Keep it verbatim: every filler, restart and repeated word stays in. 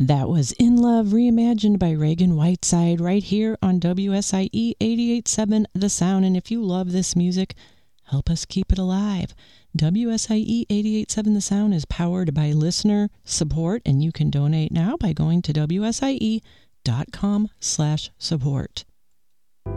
That was In Love, reimagined by Reagan Whiteside, right here on W S I E eighty-eight point seven The Sound. And if you love this music, help us keep it alive. W S I E eighty-eight point seven The Sound is powered by listener support, and you can donate now by going to W S I E dot com slash support.